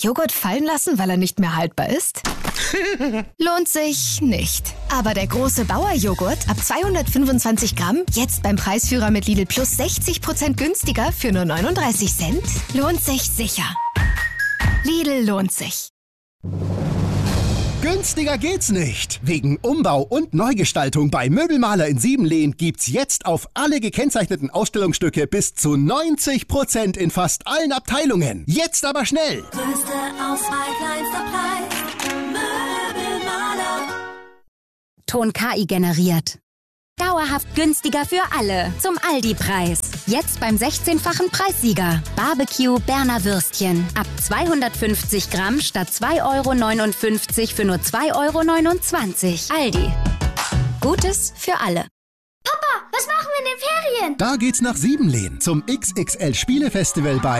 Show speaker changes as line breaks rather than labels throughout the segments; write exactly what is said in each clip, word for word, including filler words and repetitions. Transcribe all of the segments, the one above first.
Joghurt fallen lassen, weil er nicht mehr haltbar ist? Lohnt sich nicht. Aber der große Bauer-Joghurt ab zweihundertfünfundzwanzig Gramm, jetzt beim Preisführer mit Lidl Plus sechzig Prozent günstiger für nur neununddreißig Cent, lohnt sich sicher. Lidl lohnt sich.
Günstiger geht's nicht. Wegen Umbau und Neugestaltung bei Möbelmaler in Siebenlehn gibt's jetzt auf alle gekennzeichneten Ausstellungsstücke bis zu neunzig Prozent in fast allen Abteilungen. Jetzt aber schnell!
Größte Auswahl, kleinster Preis. Möbelmaler.
Ton K I generiert. Dauerhaft günstiger für alle. Zum Aldi-Preis. Jetzt beim sechzehnfachen Preissieger. Barbecue Berner Würstchen. Ab zweihundertfünfzig Gramm statt zwei Euro neunundfünfzig für nur zwei Euro neunundzwanzig. Aldi. Gutes für alle.
Papa, was machen wir in den Ferien?
Da geht's nach Siebenlehn zum X X L Spielefestival bei...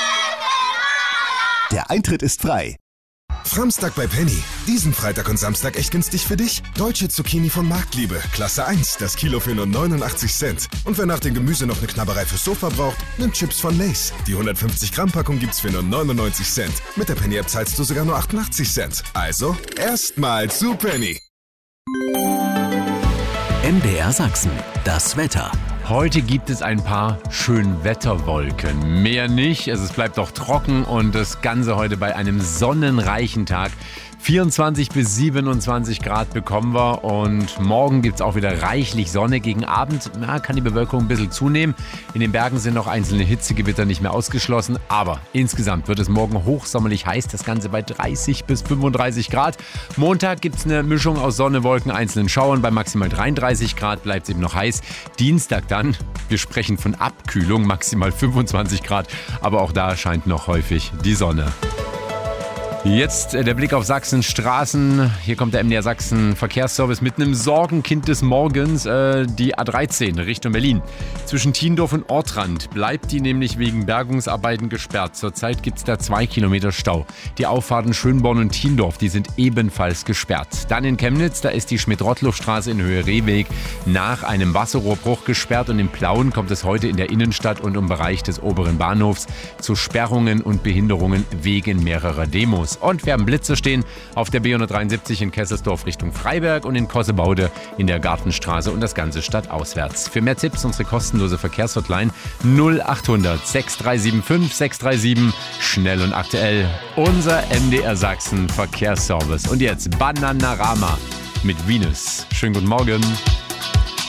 Der Eintritt ist frei.
Framstag bei Penny. Diesen Freitag und Samstag echt günstig für dich. Deutsche Zucchini von Marktliebe. Klasse eins. Das Kilo für nur neunundachtzig Cent. Und wer nach dem Gemüse noch eine Knabberei fürs Sofa braucht, nimmt Chips von Lay's. Die hundertfünfzig Gramm Packung gibt's für nur neunundneunzig Cent. Mit der Penny-App zahlst du sogar nur achtundachtzig Cent. Also, erstmal zu Penny.
M D R Sachsen. Das Wetter.
Heute gibt es ein paar Schönwetterwolken. Mehr nicht, also es bleibt auch trocken und das Ganze heute bei einem sonnenreichen Tag. vierundzwanzig bis siebenundzwanzig Grad bekommen wir und morgen gibt es auch wieder reichlich Sonne. Gegen Abend ja, kann die Bewölkung ein bisschen zunehmen. In den Bergen sind noch einzelne Hitzegewitter nicht mehr ausgeschlossen, aber insgesamt wird es morgen hochsommerlich heiß, das Ganze bei dreißig bis fünfunddreißig Grad. Montag gibt es eine Mischung aus Sonne, Wolken, einzelnen Schauern. Bei maximal dreiunddreißig Grad bleibt es eben noch heiß. Dienstag dann, wir sprechen von Abkühlung, maximal fünfundzwanzig Grad, aber auch da scheint noch häufig die Sonne. Jetzt äh, der Blick auf Sachsens Straßen. Hier kommt der M D R Sachsen Verkehrsservice mit einem Sorgenkind des Morgens. Äh, die A dreizehn Richtung Berlin. Zwischen Tiendorf und Ortrand bleibt die nämlich wegen Bergungsarbeiten gesperrt. Zurzeit gibt es da zwei Kilometer Stau. Die Auffahrten Schönborn und Tiendorf, die sind ebenfalls gesperrt. Dann in Chemnitz, da ist die Schmidt-Rottluff-Straße in Höhe Rehweg nach einem Wasserrohrbruch gesperrt. Und in Plauen kommt es heute in der Innenstadt und im Bereich des oberen Bahnhofs zu Sperrungen und Behinderungen wegen mehrerer Demos. Und wir haben Blitze stehen auf der B hundertdreiundsiebzig in Kesselsdorf Richtung Freiberg und in Kossebaude in der Gartenstraße und das Ganze stadtauswärts. Für mehr Tipps unsere kostenlose Verkehrshotline null achthundert sechs drei sieben fünf sechs drei sieben. Schnell und aktuell unser M D R Sachsen Verkehrsservice. Und jetzt Bananarama mit Venus. Schönen guten Morgen.